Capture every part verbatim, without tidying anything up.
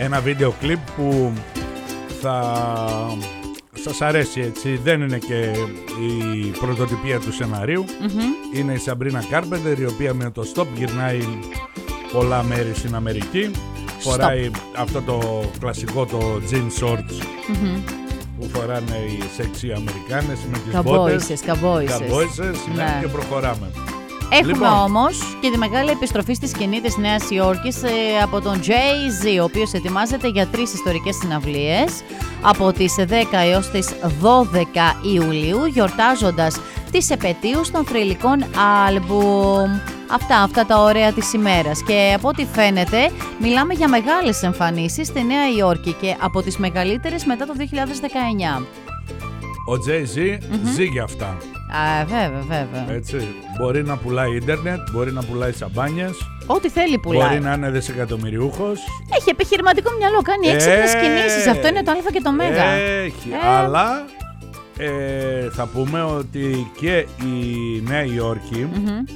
ένα βίντεο κλιπ που θα σας αρέσει, έτσι. Δεν είναι και η πρωτοτυπία του σεναρίου. Mm-hmm. Είναι η Σαμπρίνα Κάρπεντερ, η οποία με το stop γυρνάει πολλά μέρη στην Αμερική. Stop. Φοράει αυτό το κλασικό, το jean shorts, mm-hmm. που φοράνε οι σεξι Αμερικάνες με τις μπότες. Καμπόισες, ναι, και προχωράμε. Έχουμε λοιπόν όμως και τη μεγάλη επιστροφή στη σκηνή της Νέας Υόρκης ε, από τον Jay-Z, ο οποίος ετοιμάζεται για τρεις ιστορικές συναυλίες από τις δέκα έως τις δώδεκα Ιουλίου, γιορτάζοντας τις επετείους των θρυλικών άλμπουμ. Αυτά, αυτά τα ωραία της ημέρας. Και από ό,τι φαίνεται μιλάμε για μεγάλες εμφανίσεις στη Νέα Υόρκη και από τις μεγαλύτερες μετά το δύο χιλιάδες δεκαεννιά. Ο Jay-Z mm-hmm. ζει για αυτά. Α, βέβαια, βέβαια. Έτσι. Μπορεί να πουλάει ίντερνετ, μπορεί να πουλάει σαμπάνιες. Ό,τι θέλει πουλάει. Μπορεί να είναι δισεκατομμυριούχος. Έχει επιχειρηματικό μυαλό, κάνει έξυπνες κινήσεις. Αυτό είναι το α και το μέγα. Έχει, ε. αλλά ε, θα πούμε ότι και η Νέα Υόρκη mm-hmm.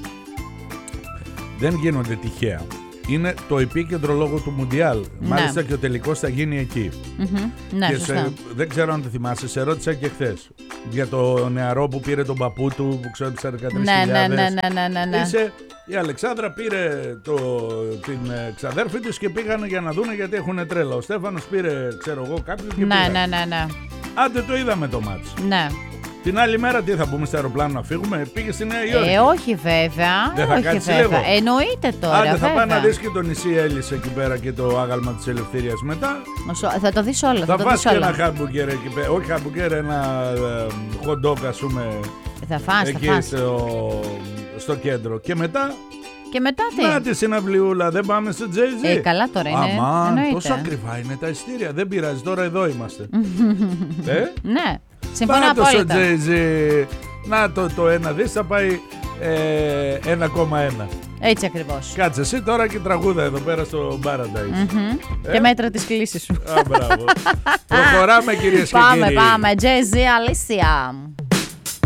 δεν γίνονται τυχαία. Είναι το επίκεντρο λόγω του Μουντιάλ. Ναι. Μάλιστα και ο τελικός θα γίνει εκεί. Mm-hmm. Ναι, και σε, δεν ξέρω αν το θυμάσαι, σε ρώτησα και χθες για το νεαρό που πήρε τον παππού του που ξόδεψε δεκατρείς χιλιάδες. Ναι, ναι, ναι, ναι, ναι, ναι. Είσαι, η Αλεξάνδρα πήρε το, την ξαδέρφη της και πήγανε για να δούνε γιατί έχουν τρέλα. Ο Στέφανος πήρε, ξέρω εγώ, κάποιον και ναι, πήγανε. ναι, ναι, ναι. Άντε το είδαμε το μάτς. Ναι. Την άλλη μέρα τι θα πούμε στο αεροπλάνο να φύγουμε, πήγε στη Νέα Υόρκη. Ε, όχι βέβαια. Δεν θα όχι κάτσει βέβαια. λίγο. Εννοείται τώρα. Άντε θα βέβαια. πάει να δεις και το νησί Έλλης εκεί πέρα και το άγαλμα της Ελευθερίας μετά. Θα το δεις όλο. Θα, θα φας και ένα χάμπουργκερ εκεί πέρα. Όχι χάμπουργκερ, ένα hot dog ας πούμε. Θα φας, εκεί θα φας. Στο, στο κέντρο. Και μετά. Και μετά τι. Να τη συναυλιούλα, δεν πάμε στο Jay-Z. Ε, καλά τώρα είναι. Αμάν, τόσο ακριβά είναι τα ειστήρια. Δεν πειράζει, τώρα εδώ είμαστε. ε? Ναι. Συμφωνώ απόλυτα. απόλυτα. Jay-Z. Να το, το ένα δις θα πάει ε, ένα κόμμα ένα. Έτσι ακριβώς. Κάτσε εσύ τώρα και τραγούδα εδώ πέρα στο Paradise. Mm-hmm. Ε? Και μέτρα της κλήσης σου. Α, μπράβο. Προχωράμε κυρίες και πάμε, κύριοι. Πάμε, πάμε. Jay-Z, Alicia.